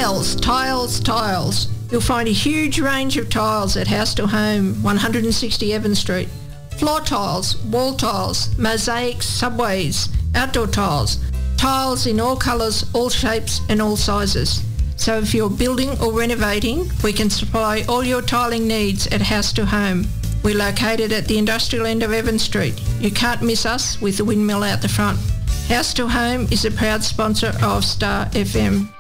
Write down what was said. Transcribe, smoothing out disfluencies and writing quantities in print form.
Tiles. You'll find a huge range of tiles at House to Home, 160 Evans Street. Floor tiles, wall tiles, mosaics, subways, outdoor tiles. Tiles in all colours, all shapes and all sizes. So if you're building or renovating, we can supply all your tiling needs at House to Home. We're located at the industrial end of Evans Street. You can't miss us with the windmill out the front. House to Home is a proud sponsor of Star FM.